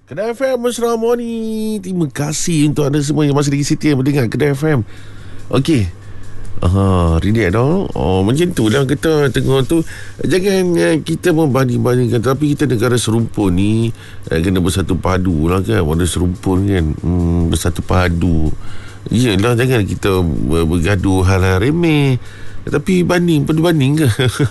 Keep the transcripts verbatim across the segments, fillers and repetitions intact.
Kedai F M Mesra Morning. Terima kasih untuk anda semua yang masih lagi setia mendengar Kedai F M. Okey. Ah, relax dah. Oh, macam tu lah kita tengok tu. Jangan uh, kita membanding-bandingkan, tapi kita negara serumpun ni uh, kena bersatu padu lah kan. Warna serumpun kan. Hmm, bersatu padu. Yelah, jangan kita uh, bergaduh hal-hal remeh. Tapi banding, perlu banding ke?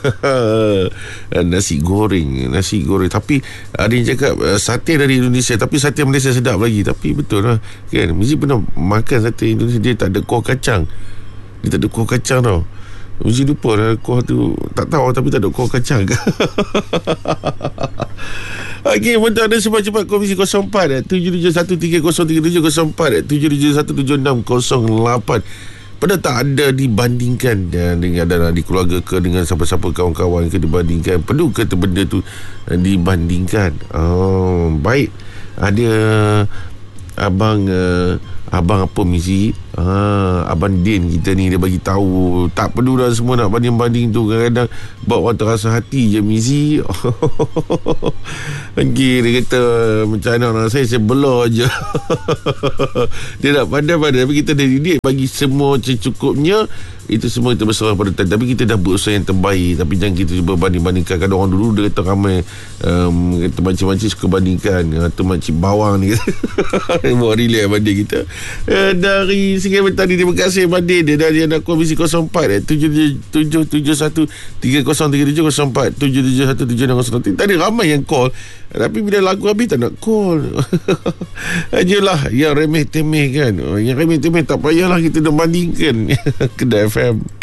Nasi goreng, nasi goreng. Tapi ada yang cakap uh, sate dari Indonesia, tapi sate Malaysia sedap lagi. Tapi betul lah kan, mesti pernah makan sate Indonesia, dia tak ada kuah kacang. Dia tak ada kuah kacang tau. Mesti lupa lah kuah tu. Tak tahu, tapi tak ada kuah kacang. Okey, untuk anda semua cepat komisi kosong empat tujuh tujuh satu tiga kosong tiga tujuh kosong empat tujuh tujuh satu tujuh enam kosong lapan. Pernah tak ada dibandingkan dengan dalam di keluarga ke, dengan siapa-siapa kawan-kawan ke, dibandingkan? Perlu ke benda tu dibandingkan? Oh, baik. Ada abang uh, abang apa misi? Ha, abang Din kita ni, dia bagi tahu tak perlu dah semua nak banding-banding tu. Kadang-kadang buat orang terasa hati je misi. Okey, dia kata macam mana orang saya, saya belah je. Dia nak pandai-pandai, tapi kita dah didik bagi semua secukupnya. Itu semua kita berserah pada Tuhan. Tapi kita dah berusaha yang terbaik. Tapi jangan kita cuba banding-bandingkan. Kadang orang dulu dia kata ramai um, kata makcik-makcik suka bandingkan. Atau makcik bawang ni buat relax banding kita. uh, Dari Singai Betani, terima kasih banding dia. Dari anak komisi kosong empat tujuh tujuh satu tiga kosong tiga tujuh kosong empat tujuh tujuh satu tujuh enam kosong. Tadi ramai yang call, tapi bila lagu habis tak nak call. Ajalah yang remeh-temeh kan. Yang remeh-temeh tak payahlah kita nak bandingkan. Kedai F M.